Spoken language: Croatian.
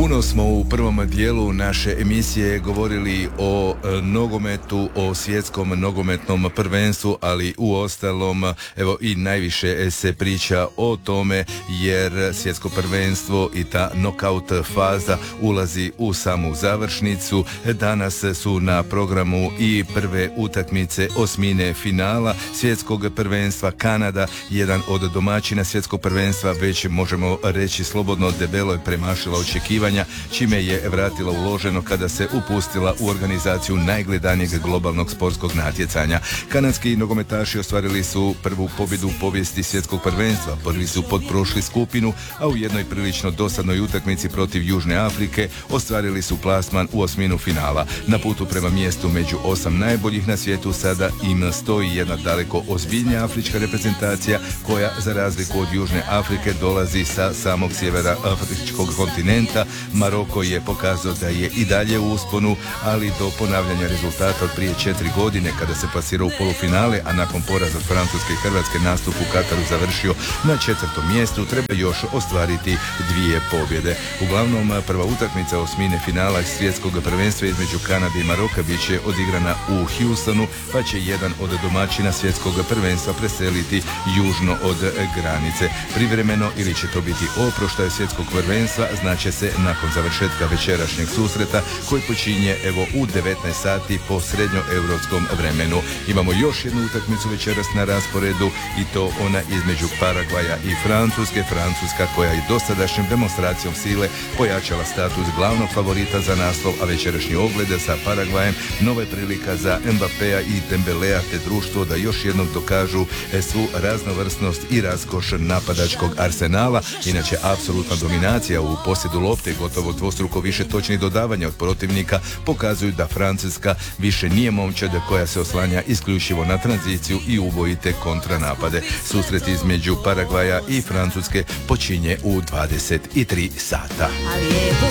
Puno smo u prvom dijelu naše emisije govorili o nogometu, o svjetskom nogometnom prvenstvu, ali u ostalom evo i najviše se priča o tome jer svjetsko prvenstvo i ta knockout faza ulazi u samu završnicu. Danas su na programu i prve utakmice osmine finala svjetskog prvenstva. Kanada, jedan od domaćina svjetskog prvenstva, već možemo reći slobodno debelo je premašila očekivanja, čime je vratila uloženo kada se upustila u organizaciju najgledanijeg globalnog sportskog natjecanja. Kanadski nogometaši ostvarili su prvu pobjedu u povijesti svjetskog prvenstva. Prvi su potprošli skupinu, a u jednoj prilično dosadnoj utakmici protiv Južne Afrike ostvarili su plasman u osminu finala. Na putu prema mjestu među 8 najboljih na svijetu sada im stoji jedna daleko ozbiljnija afrička reprezentacija koja, za razliku od Južne Afrike, dolazi sa samog sjevera afričkog kontinenta. Maroko je pokazao da je i dalje u usponu, ali do ponavljanja rezultata od prije 4 godine kada se plasirao u polufinale, a nakon poraza od Francuske i Hrvatske nastup u Kataru završio na 4. mjestu, treba još ostvariti 2 pobjede. Uglavnom, prva utakmica osmine finala svjetskog prvenstva između Kanade i Maroka bit će odigrana u Houstonu, pa će jedan od domaćina svjetskog prvenstva preseliti južno od granice. Privremeno, ili će to biti oproštaj svjetskog prvenstva, znaće se nakon završetka večerašnjeg susreta koji počinje evo u 19 sati po srednjoeuropskom vremenu. Imamo još jednu utakmicu večeras na rasporedu i to ona između Paragvaja i Francuske. Francuska koja je dosadašnjom demonstracijom sile pojačala status glavnog favorita za naslov, a večerašnji ogled sa Paragvajem nova je prilika za Mbappéa i Dembélea te društvo da još jednom dokažu svu raznovrsnost i raskoš napadačkog arsenala. Inače, apsolutna dominacija u posjedu lopte, gotovo dvostruko više točnih dodavanja od protivnika, pokazuju da Francuska više nije momčad koja se oslanja isključivo na tranziciju i ubojite kontranapade. Susret između Paragvaja i Francuske počinje u 23 sata. A lijepo